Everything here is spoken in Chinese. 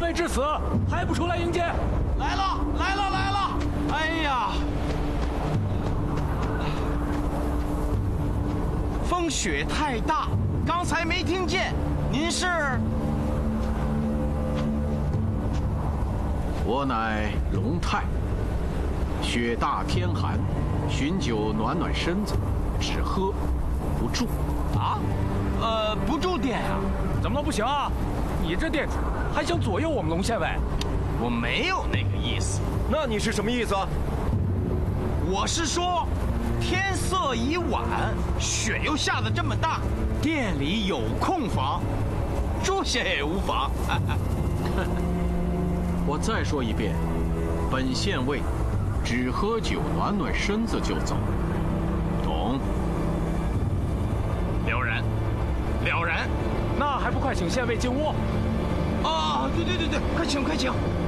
尉至此还不出来迎接？ 来了！哎呀，风雪太大，刚才没听见。您是？ 我乃龙泰。雪大天寒，寻酒暖暖身子，只喝不住。 啊？不住店呀？ 怎么不行啊？你这店主还想左右我们龙县尉？ 我没有那个意思。 那你是什么意思？ 我是说，天色已晚，雪又下得这么大，店里有空房，住下也无妨。 我再说一遍，本县尉只喝酒暖暖身子就走，懂？ 了然。 那还不快请县尉进屋？ 啊，对，快请。